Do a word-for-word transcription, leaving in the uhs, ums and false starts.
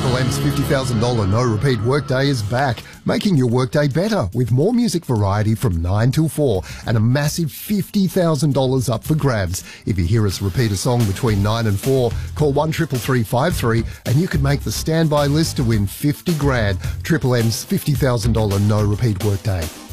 Triple M's fifty thousand dollars no repeat workday is back, making your workday better with more music variety from nine till four and a massive fifty thousand dollars up for grabs. If you hear us repeat a song between nine and four, call one triple three five three and you could make the standby list to win fifty grand. Triple M's fifty thousand dollars no repeat workday.